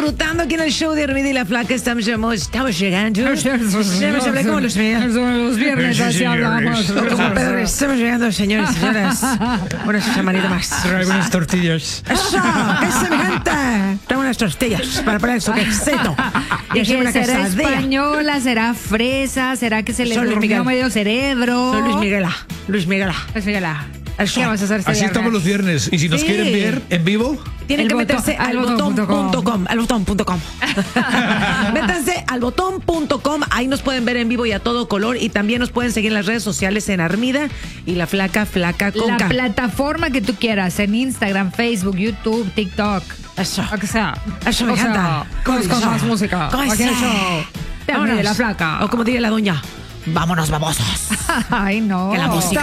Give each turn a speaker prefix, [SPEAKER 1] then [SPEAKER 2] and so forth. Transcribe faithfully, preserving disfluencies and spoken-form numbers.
[SPEAKER 1] disfrutando aquí en el show de Armida y la Flaca. Estamos, estamos llegando. Estamos hablando como los míos.
[SPEAKER 2] Los viernes así hablamos.
[SPEAKER 1] Como Pedro, estamos llegando, señores y señoras. Una semanita más.
[SPEAKER 3] Traigo unas tortillas.
[SPEAKER 1] ¡Eso! ¡Qué semejante! Traigo unas tortillas para poner su quesito.
[SPEAKER 2] Y
[SPEAKER 1] hacer
[SPEAKER 2] que
[SPEAKER 1] una
[SPEAKER 2] será
[SPEAKER 1] quesadilla.
[SPEAKER 2] española, será fresa, será que se le
[SPEAKER 1] Soy Luis
[SPEAKER 2] durmió
[SPEAKER 1] Miguel.
[SPEAKER 2] medio cerebro.
[SPEAKER 1] Soy Luis Miguela. Luis Miguela.
[SPEAKER 2] Luis Miguela.
[SPEAKER 1] Eso.
[SPEAKER 2] ¿Qué vamos a hacer este
[SPEAKER 3] Así
[SPEAKER 2] viernes?
[SPEAKER 3] estamos los viernes. Y si nos
[SPEAKER 1] Sí.
[SPEAKER 3] quieren ver en vivo,
[SPEAKER 1] Tienen
[SPEAKER 2] El
[SPEAKER 1] que
[SPEAKER 2] botón-
[SPEAKER 1] meterse al
[SPEAKER 2] albotón
[SPEAKER 1] botón
[SPEAKER 2] punto
[SPEAKER 1] punto
[SPEAKER 2] com.
[SPEAKER 1] com. Al botón punto com. Métanse al botón punto com. Ahí nos pueden ver en vivo y a todo color. Y también nos pueden seguir en las redes sociales en Armida y la Flaca, Flaca con
[SPEAKER 2] La
[SPEAKER 1] K.
[SPEAKER 2] plataforma que tú quieras, en Instagram, Facebook, YouTube, TikTok.
[SPEAKER 1] Eso.
[SPEAKER 2] Lo que sea.
[SPEAKER 1] Eso me
[SPEAKER 2] O sea,
[SPEAKER 1] encanta.
[SPEAKER 2] Con, con
[SPEAKER 1] Eso.
[SPEAKER 2] más música.
[SPEAKER 1] ¿Cómo
[SPEAKER 2] Aquí el
[SPEAKER 1] es?
[SPEAKER 2] show. Te
[SPEAKER 1] Vámonos.
[SPEAKER 2] de la Flaca.
[SPEAKER 1] O como diría la doña, vámonos babosos.
[SPEAKER 2] Ay, no.
[SPEAKER 1] Que la música